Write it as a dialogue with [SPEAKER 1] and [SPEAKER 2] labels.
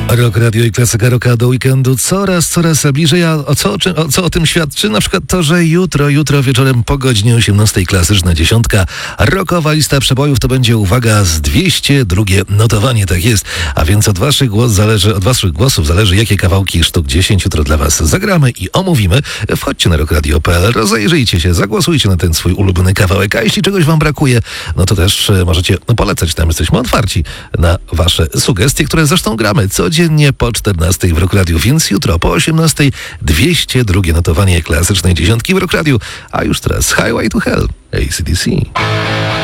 [SPEAKER 1] Rock Radio i Klasyka Rocka do weekendu coraz bliżej, a co o tym świadczy? Na przykład to, że jutro wieczorem po godzinie 18 klasyczna dziesiątka, rockowa lista przebojów to będzie, uwaga, z 202 notowanie, tak jest. A więc od waszych głosów zależy, jakie kawałki sztuk 10 jutro dla was zagramy i omówimy. Wchodźcie na rockradio.pl, rozejrzyjcie się, zagłosujcie na ten swój ulubiony kawałek, a jeśli czegoś wam brakuje, no to też możecie polecać, tam jesteśmy otwarci na wasze sugestie, które zresztą gramy codziennie po 14 w Rock Radio, więc jutro po 18 202 notowanie klasycznej dziesiątki w Rock Radio, a już teraz Highway to Hell, AC/DC.